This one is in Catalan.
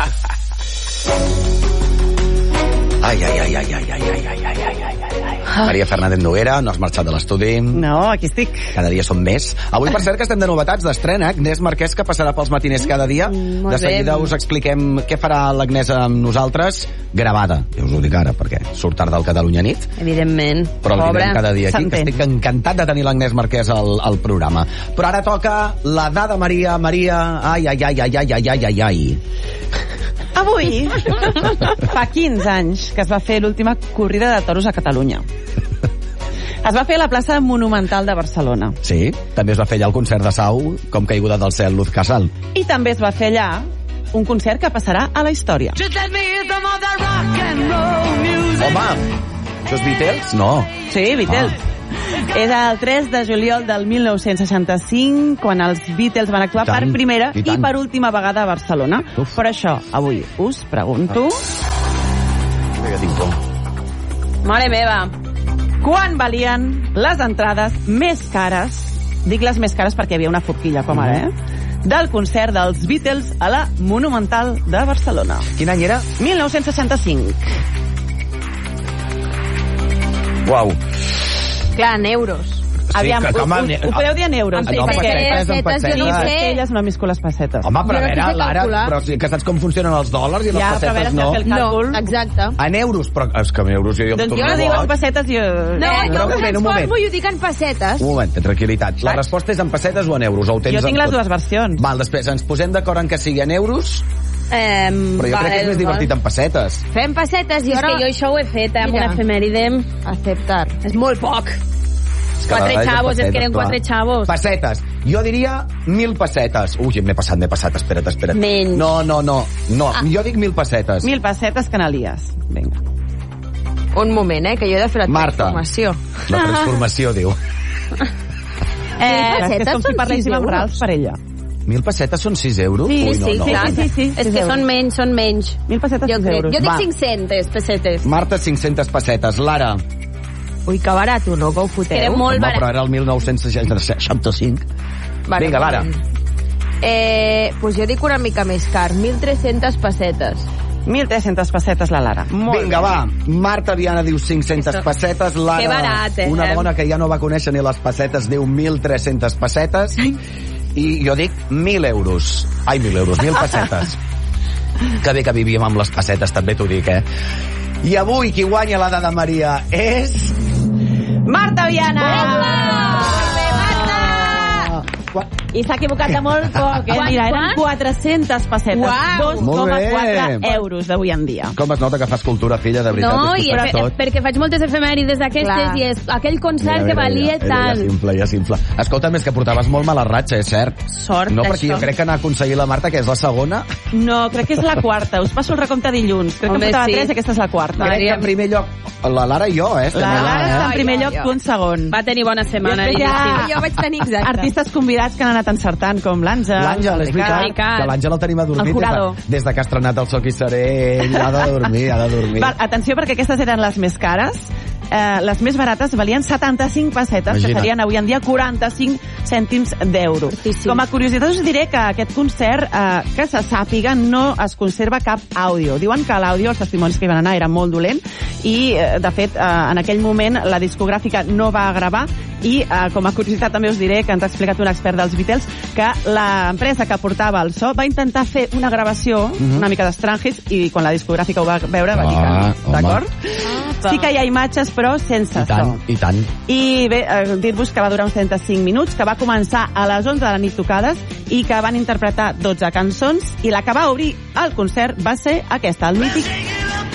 Maria Fernández Noguera, no has marxat de l'estudi. No, aquí estic. Cada dia som més. Avui, per cert, que estem de novetats d'estrena. Agnès Marquès, que passarà pels matiners cada dia. De seguida us expliquem què farà l'Agnès amb nosaltres. Gravada, ja us ho dic ara, perquè surt tard del Catalunya Nit. Evidentment. Però el direm cada dia aquí, que estic encantat de tenir l'Agnès Marquès al programa. Però ara toca la dada Maria. Ai. Avui fa 15 anys que es va fer l'última corrida de toros a Catalunya. Es va fer a la plaça Monumental de Barcelona. Sí, també es va fer allà el concert de Sau, com caiguda del cel, Luz Casal. I també es va fer allà un concert que passarà a la història. Home, això és Beatles? No. Sí, Beatles. És el 3 de juliol del 1965, quan els Beatles van actuar per primera i per última vegada a Barcelona. Per això, avui us pregunto... Que tinc por. Mare meva. Quan valien les entrades més cares, dic les més cares perquè hi havia una forquilla com ara, del concert dels Beatles a la Monumental de Barcelona? Quin any era? 1965. Uau. Clar, en euros. Aviam, ho podeu dir en euros. En pessetes, jo no sé. Elles no misco les pessetes. Home, però a veure, Lara, però que saps com funcionen els dòlars i les pessetes no? No, exacte. En euros, però és que en euros jo... Doncs jo no dic en pessetes, jo... No, jo ho transformo i ho dic en pessetes. Un moment, tranquil·litat. La resposta és en pessetes o en euros? Jo tinc les dues versions. Val, després ens posem d'acord en que sigui en euros... Però jo crec que és més divertit en pessetes. Fem pessetes i és que jo això ho he fet amb una efemèride. Acceptar. És molt poc. 4 xavos, es que eren 4 xavos. Pessetes. Jo diria 1.000 pessetes. Ui, m'he passat, espera't. Menys. No, jo dic 1.000 pessetes. 1.000 pessetes canalies. Vinga. Un moment, que jo he de fer la transformació. Marta, la transformació, diu. És com si parléssim amb Ralf Parella. 1.000 pessetes són 6 euros? Sí, ui, no. Sí. És que són menys. 1.000 pessetes, 6 euros. Jo dic 500 pessetes. Marta, 500 pessetes. Lara. Ui, que barat, no? Que ho foteu. Era molt barat. Però era el 1965. Vinga, Lara. Pues jo dic una mica més car. 1.300 pessetes. 1.300 pessetes la Lara. Vinga, va. Marta Viana diu 500 pessetes. Lara, que barat, una dona que ja no va conèixer ni les pessetes, diu 1.300 pessetes. I jo dic 1.000 euros. Ai, 1.000 euros, 1.000 pessetes. Que bé que vivíem amb les pessetes, també t'ho dic, I avui qui guanya la dada Maria és... Marta Viana! I s'ha equivocat de molt poc, Mira, eren 400 pessetes. 2,4 euros d'avui en dia. Com es nota que fas cultura, filla, de veritat. No, perquè faig moltes efemèrides d'aquestes i és aquell concert que valia tant. Ja s'infla. Escolta, més que portaves molt mala ratxa, és cert? Sort, no, perquè jo crec que n'ha aconseguit la Marta, que és la segona. No, crec que és la quarta. Us passo el recompte dilluns. Crec que portava 3 i aquesta és la quarta. Crec que en primer lloc la Lara i jo, La Lara està en primer lloc, tu en segon. Va tenir bona setmana. Jo vaig tenir artistes convidats que han anat encertant, com l'Àngel. L'Àngel, és veritat, que l'Àngel el tenim adormit des de que ha estrenat el Soc i Seré. Ha de dormir. Val, atenció, perquè aquestes eren les més cares. Les més barates valien 75 pessetes, que serien avui en dia 45 cèntims d'euro. Com a curiositat us diré que aquest concert, que se sàpiga, no es conserva cap àudio. Diuen que l'àudio, els testimonis que hi van anar, era molt dolent i, de fet, en aquell moment la discogràfica no va gravar i, com a curiositat, també us diré que ens ha explicat un expert dels Beatles que l'empresa que portava el so va intentar fer una gravació una mica d'estrangis i quan la discogràfica ho va veure va dir que, d'acord? Sí que hi ha imatges, però sense so. I tant. I bé, dir-vos que va durar uns 35 minuts, que va començar a les 11 de la nit tocades i que van interpretar 12 cançons i la que va obrir el concert va ser aquesta, el mític